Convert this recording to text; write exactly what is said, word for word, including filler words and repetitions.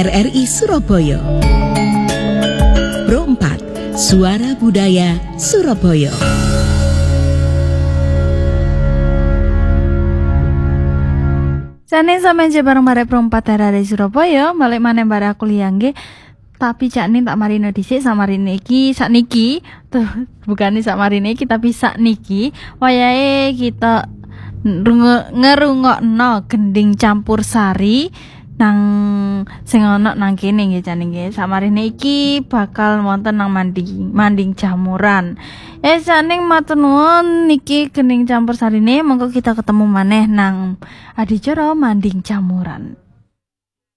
R R I Surabaya. Pro empat, Suara Budaya Surabaya. Jane sampeyan je bareng bare Pro empat R R I Surabaya, balik maneh bare aku liyangge. Tapi cak nih tak marino dhisik samarine iki sakniki. Tuh, bukane samarine iki tapi sakniki wayahe kita ngerungokno gending campur sari nang sing ana nang kene nggih jane nggih. Samarine iki bakal wonten nang manding manding jamuran. Eh saning matur nuwun niki gending campur sarine monggo kita ketemu maneh nang adicara manding jamuran.